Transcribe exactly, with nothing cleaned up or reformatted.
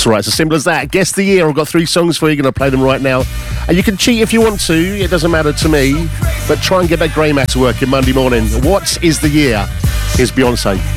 That's right, it's as simple as that. Guess the year. I've got three songs for you. Going to play them right now. And you can cheat if you want to. It doesn't matter to me. But try and get that grey matter working Monday morning. What is the year? Here's Beyonce.